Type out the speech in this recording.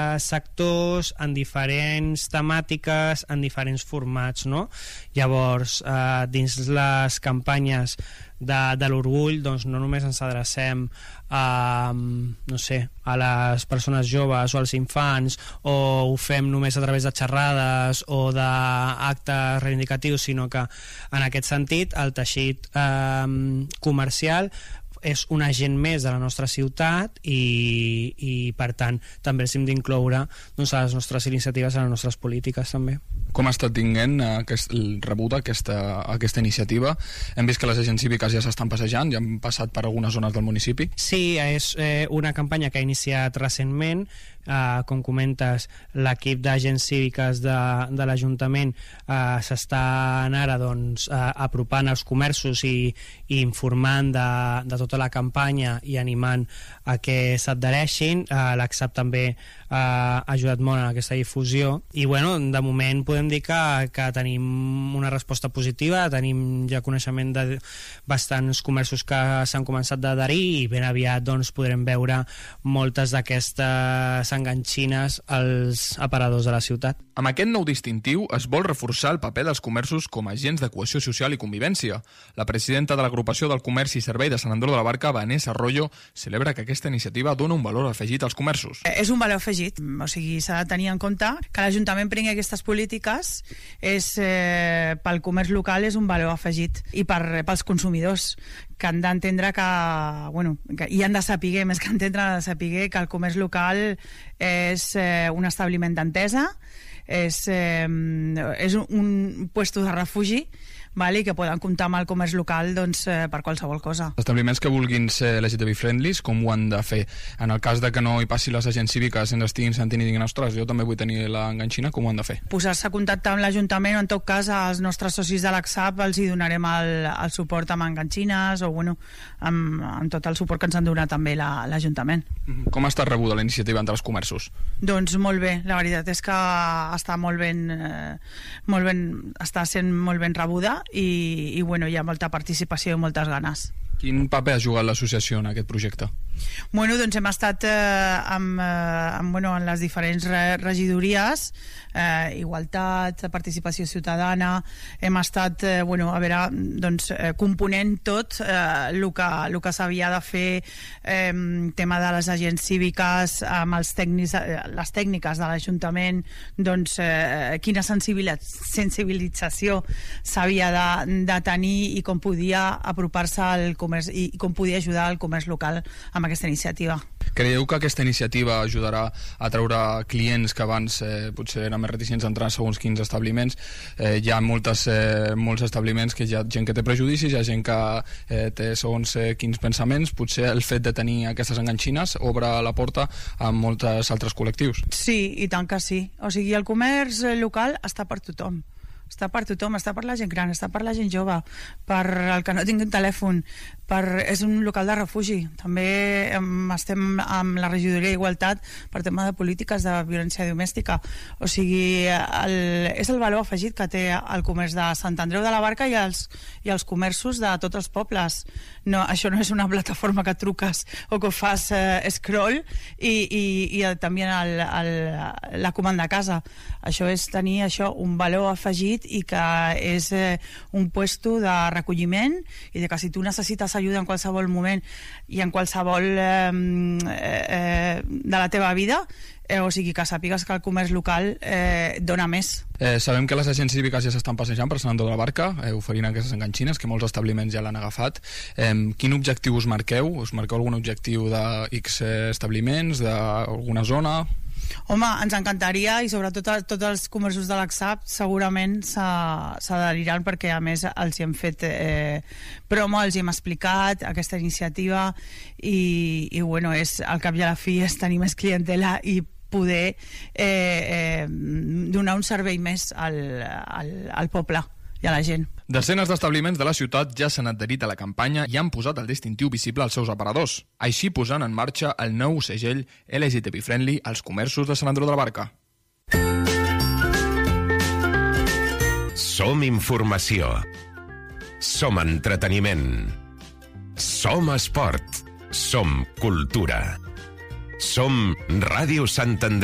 sectors, en diferents temàtiques, en diferents formats, no? Llavors, dins les campanyes de l'orgull, doncs no només ens adrecem a, no sé, a les persones joves o als infants, o ho fem només a través de xerrades o d'actes reivindicatius, sinó que en aquest sentit el teixit comercial és un agent més de la nostra ciutat i per tant també els hem d'incloure doncs, a les nostres iniciatives, a les nostres polítiques també. Com ha estat tinguent rebuda aquesta iniciativa? Hem vist que les agents cíviques ja s'estan passejant, ja han passat per algunes zones del municipi. Sí, és una campanya que ha iniciat recentment. Com comentes, l'equip d'agents cíviques de l'Ajuntament s'estan ara apropant als comerços i informant de tota la campanya i animant a que s'adhereixin. L'ACSAP també ha ajudat molt en aquesta difusió i de moment podem dir que tenim una resposta positiva, tenim ja coneixement de bastants comerços que s'han començat d'adherir i ben aviat podrem veure moltes d'aquestes enganxines als aparadors de la ciutat. Amb aquest nou distintiu es vol reforçar el paper dels comerços com a agents de cohesió social i convivència. La presidenta de l'Agrupació del Comerç i Servei de Sant Andreu de la Barca, Vanessa Arroyo, celebra que aquesta iniciativa dona un valor afegit als comerços. És un valor afegit, o sigui, s'ha de tenir en compte que l'Ajuntament prengui aquestes polítiques pel comerç local és un valor afegit i pels consumidors que han d'entendre i han de saber, més que entendre, han de saber que el comerç local és un establiment d'entesa, és un puesto de refugi, i que poden comptar amb el comerç local per qualsevol cosa. Establiments que vulguin ser LGTBI friendlies, com ho han de fer? En el cas de que no hi passi les agents cíviques i ens estiguin sentint i diguin, ostres, jo també vull tenir l'enganxina, com ho han de fer? Posar-se a contactar amb l'Ajuntament o en tot cas als nostres socis de l'ACSAP els hi donarem el suport amb enganxines o amb tot el suport que ens han donat també l'Ajuntament. Com ha estat rebuda la iniciativa entre els comerços? Doncs molt bé, la veritat és que està està sent molt ben rebuda i hi ha molta participació i moltes ganes. Quin paper ha jugat l'associació en aquest projecte? Doncs hem estat en les diferents regidories, igualtat, participació ciutadana, hem estat component tot el que s'havia de fer, tema de les agents cíviques, amb les tècniques de l'Ajuntament, quina sensibilització s'havia de tenir i com podia apropar-se al comerç i com podia ajudar el comerç local amb aquesta iniciativa. Creieu que aquesta iniciativa ajudarà a treure clients que abans potser eren més reticents a entrar segons quins establiments? Hi ha molts establiments que hi ha gent que té prejudicis, hi ha gent que té segons quins pensaments. Potser el fet de tenir aquestes enganxines obre la porta a molts altres col·lectius. Sí, i tant que sí. O sigui, el comerç local està per tothom. Està per tothom, està per la gent gran, està per la gent jove, per el que no tingui un telèfon, és un local de refugi. També estem amb la regidoria d'Igualtat per tema de polítiques de violència domèstica. O sigui, és el valor afegit que té el comerç de Sant Andreu de la Barca i els comerços de tots els pobles. No, això no és una plataforma que truques o que fas scroll i també la comanda a casa. Això és tenir un valor afegit i que és un puesto de recolliment i que si tu necessites ajuda en qualsevol moment i en qualsevol de la teva vida, o sigui que sàpigues que el comerç local dona més. Sabem que les agents cíviques ja s'estan passejant per Sant Andreu de la Barca, oferint aquestes enganxines, que molts establiments ja l'han agafat. Quin objectiu us marqueu? Us marqueu algun objectiu de X establiments, d'alguna zona? Home, ens encantaria, i sobretot tots els comerços de l'ACSAP segurament s'adheriran, perquè a més els hi hem fet promo, els hi hem explicat aquesta iniciativa i és, al cap i a la fi, és tenir més clientela i poder donar un servei més al poble i a la gent. Desenes d'establiments de la ciutat ja s'han adherit a la campanya i han posat el distintiu visible als seus aparadors, així posant en marxa el nou segell LGTBI Friendly als comerços de Sant Andreu de la Barca. Som informació. Som entreteniment. Som esport. Som cultura. Som Ràdio Sant Andreu.